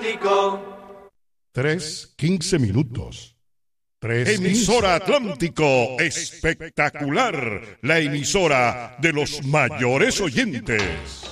Atlántico. 3:15 minutos. Emisora Atlántico, espectacular, la emisora de los mayores oyentes.